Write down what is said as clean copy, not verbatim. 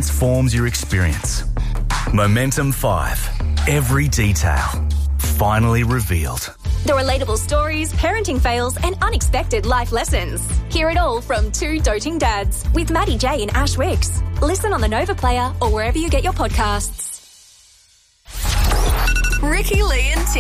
transforms your experience. Momentum 5. Every detail. Finally revealed. The relatable stories, parenting fails, and unexpected life lessons. Hear it all from Two Doting Dads with Maddie J and Ash Wicks. Listen on the Nova Player or wherever you get your podcasts. Ricky Lee and Tim.